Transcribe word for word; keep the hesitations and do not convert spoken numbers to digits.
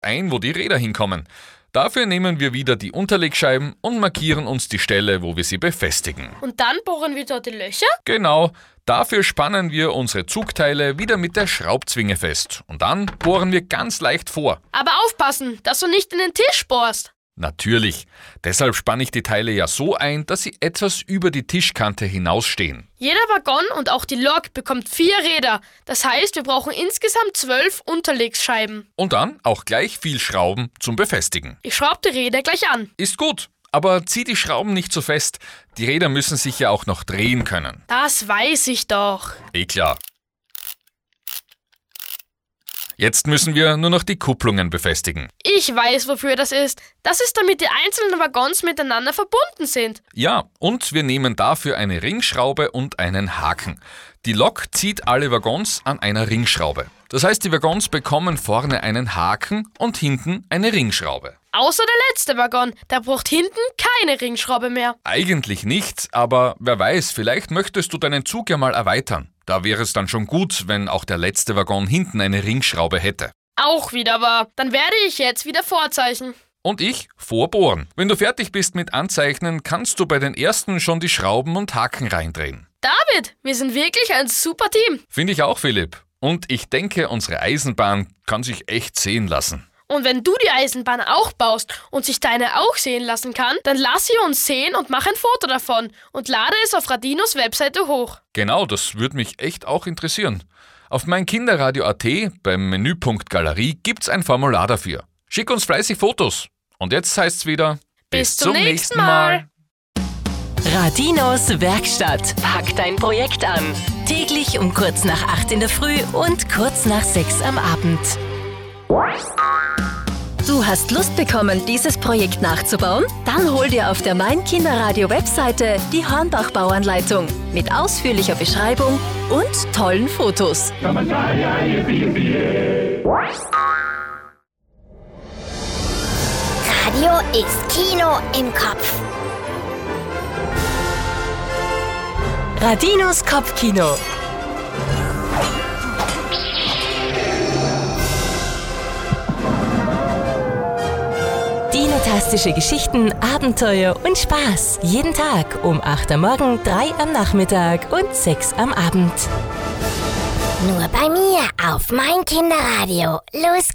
ein, wo die Räder hinkommen. Dafür nehmen wir wieder die Unterlegscheiben und markieren uns die Stelle, wo wir sie befestigen. Und dann bohren wir dort die Löcher? Genau, dafür spannen wir unsere Zugteile wieder mit der Schraubzwinge fest. Und dann bohren wir ganz leicht vor. Aber aufpassen, dass du nicht in den Tisch bohrst. Natürlich. Deshalb spanne ich die Teile ja so ein, dass sie etwas über die Tischkante hinausstehen. Jeder Waggon und auch die Lok bekommt vier Räder. Das heißt, wir brauchen insgesamt zwölf Unterlegscheiben. Und dann auch gleich viel Schrauben zum Befestigen. Ich schraube die Räder gleich an. Ist gut, aber zieh die Schrauben nicht so fest. Die Räder müssen sich ja auch noch drehen können. Das weiß ich doch. Eh klar. Jetzt müssen wir nur noch die Kupplungen befestigen. Ich weiß, wofür das ist. Das ist, damit die einzelnen Waggons miteinander verbunden sind. Ja, und wir nehmen dafür eine Ringschraube und einen Haken. Die Lok zieht alle Waggons an einer Ringschraube. Das heißt, die Waggons bekommen vorne einen Haken und hinten eine Ringschraube. Außer der letzte Waggon, der braucht hinten keine Ringschraube mehr. Eigentlich nicht, aber wer weiß, vielleicht möchtest du deinen Zug ja mal erweitern. Da wäre es dann schon gut, wenn auch der letzte Waggon hinten eine Ringschraube hätte. Auch wieder wahr. Dann werde ich jetzt wieder vorzeichnen. Und ich vorbohren. Wenn du fertig bist mit Anzeichnen, kannst du bei den ersten schon die Schrauben und Haken reindrehen. David, wir sind wirklich ein super Team. Finde ich auch, Philipp. Und ich denke, unsere Eisenbahn kann sich echt sehen lassen. Und wenn du die Eisenbahn auch baust und sich deine auch sehen lassen kann, dann lass sie uns sehen und mach ein Foto davon und lade es auf Radinos Webseite hoch. Genau, das würde mich echt auch interessieren. Auf mein Kinderradio Punkt at beim Menüpunkt Galerie gibt's ein Formular dafür. Schick uns fleißig Fotos. Und jetzt heißt's wieder bis, bis zum nächsten Mal. Radinos Werkstatt packt dein Projekt an. Täglich um kurz nach acht in der Früh und kurz nach sechs am Abend. Du hast Lust bekommen, dieses Projekt nachzubauen? Dann hol dir auf der Mein Kinderradio Webseite die Hornbach-Bauanleitung mit ausführlicher Beschreibung und tollen Fotos. Radio ist Kino im Kopf. Radinos Kopfkino. Dinotastische Geschichten, Abenteuer und Spaß. Jeden Tag um acht am Morgen, drei am Nachmittag und sechs am Abend. Nur bei mir auf Mein Kinderradio. Los